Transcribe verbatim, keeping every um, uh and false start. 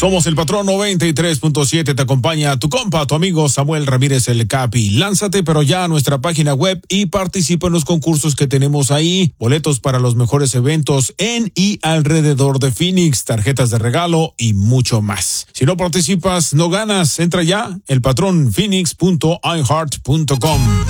Somos el Patrón noventa y tres punto siete. Te acompaña tu compa, tu amigo Samuel Ramírez el Capi. Lánzate pero ya a nuestra página web y participa en los concursos que tenemos ahí. Boletos para los mejores eventos en y alrededor de Phoenix, tarjetas de regalo y mucho más. Si no participas, no ganas. Entra ya, el patrón phoenix punto i heart punto com.